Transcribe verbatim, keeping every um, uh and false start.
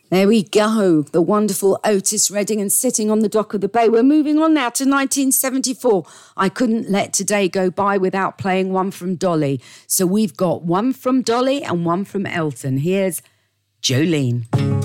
There we go. The wonderful Otis Redding and Sitting on the Dock of the Bay. We're moving on now to nineteen seventy-four. I couldn't let today go by without playing one from Dolly. So we've got one from Dolly and one from Elton. Here's Jolene.